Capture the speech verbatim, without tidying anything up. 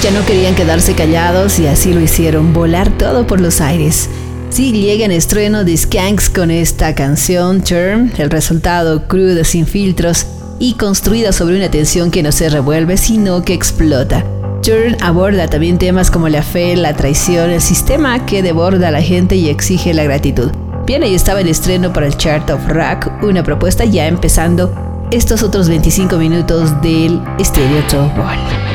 Ya no querían quedarse callados y así lo hicieron, volar todo por los aires. Sí, llega en estreno The Skanks con esta canción, Turn, el resultado crudo, sin filtros y construida sobre una tensión que no se revuelve, sino que explota. Turn aborda también temas como la fe, la traición, el sistema que deborda a la gente y exige la gratitud. Bien, ahí estaba el estreno para el Chart of Rock, una propuesta ya empezando estos otros veinticinco minutos del Stereo Top Ball.